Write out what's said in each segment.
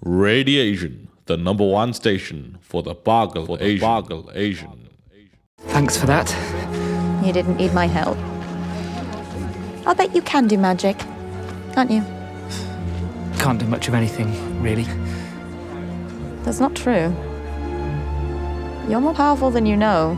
Radiation, the number one station for the Bargle Asian. Thanks for that. You didn't need my help. I'll bet you can do magic, can't you? Can't do much of anything, really. That's not true. You're more powerful than you know.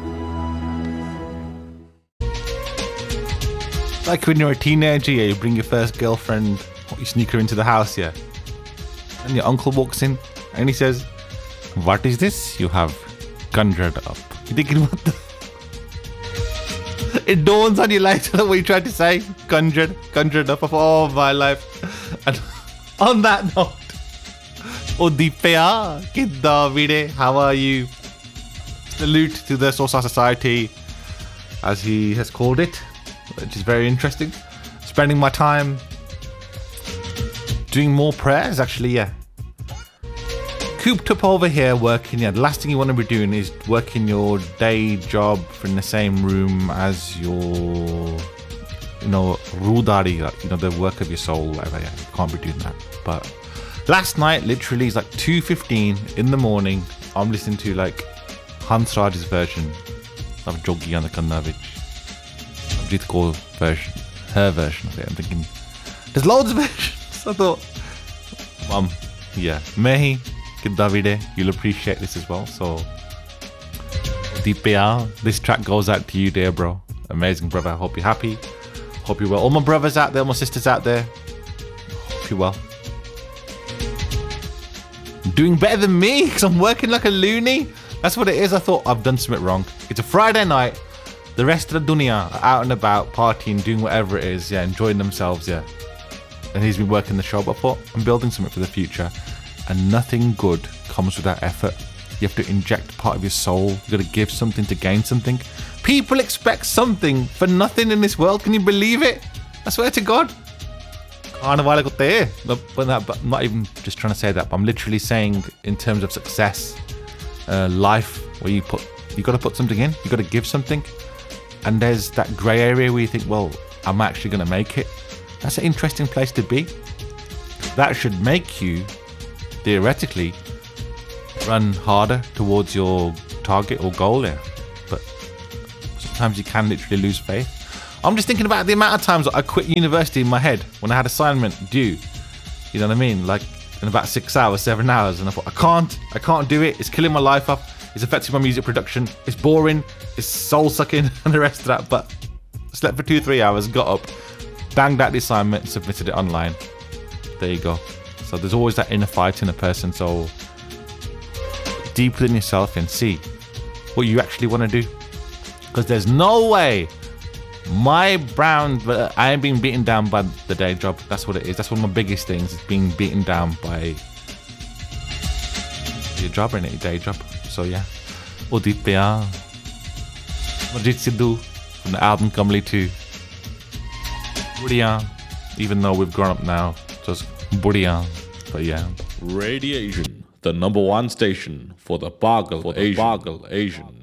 Like when you're a teenager, yeah, you bring your first girlfriend, you sneak her into the house, yeah. And your uncle walks in and he says, "What is this you have conjured up?" You're thinking, what the? It dawns on you later what you tried to say. Conjured up of all my life. And on that note, Udipya, Kidda Vide, how are you? Salute to the Sosa Society, as he has called it, which is very interesting. Spending my time doing more prayers, actually, yeah. Cooped up over here working, yeah. The last thing you want to be doing is working your day job in the same room as your, rudari, the work of your soul, whatever, yeah. You can't be doing that. But last night, literally, it's like 2:15 in the morning. I'm listening to like Hans Raj's version of Jogi and the Kannavich. Ajit Kaur version, her version of it. I'm thinking, there's loads of versions. I thought, Mehi, Davide, you'll appreciate this as well. So, Deepya, this track goes out to you, dear bro. Amazing brother. I hope you're happy. Hope you're well. All my brothers out there, all my sisters out there. Hope you're well. Doing better than me because I'm working like a loony. That's what it is. I thought I've done something wrong. It's a Friday night. The rest of the dunya are out and about, partying, doing whatever it is. Yeah, enjoying themselves. Yeah. And he's been working the show. But I thought, I'm building something for the future. And nothing good comes without effort. You have to inject part of your soul. You got to give something to gain something. People expect something for nothing in this world. Can you believe it? I swear to God. I'm not even just trying to say that, but I'm literally saying in terms of success, life, where you got to put something in. You got to give something. And there's that grey area where you think, well, I'm actually going to make it. That's an interesting place to be. That should make you, theoretically, run harder towards your target or goal there. But sometimes you can literally lose faith. I'm just thinking about the amount of times I quit university in my head when I had assignment due. You know what I mean? Like in about 6 hours, 7 hours. And I thought, I can't do it. It's killing my life up. It's affecting my music production. It's boring. It's soul sucking and the rest of that. But slept for 2-3 hours, got up, banged out the assignment and submitted it online. There you go. So there's always that inner fight in a person. So deep within yourself and see what you actually want to do. Because there's no way I ain't being beaten down by the day job. That's what it is. That's one of my biggest things, is being beaten down by your job, innit? Your day job. So yeah. Udipya. Majid Sidhu from the album Kamli 2. Budiyan. Even though we've grown up now, just Budiyan. But yeah. Radiation, the number one station for the Bargle Asian.